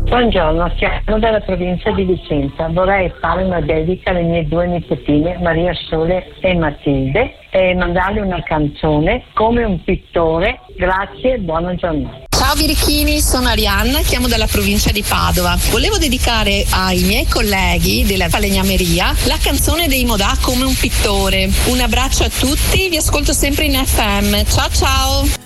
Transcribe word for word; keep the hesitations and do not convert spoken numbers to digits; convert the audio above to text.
Buongiorno, siamo dalla provincia di Vicenza. Vorrei fare una dedica alle mie due nipotine, Maria Sole e Matilde, e mandarle una canzone come un pittore. Grazie e buona giornata. Ciao Birichini, sono Arianna, chiamo dalla provincia di Padova. Volevo dedicare ai miei colleghi della falegnameria la canzone dei Modà come un pittore. Un abbraccio a tutti, vi ascolto sempre in F M. Ciao ciao!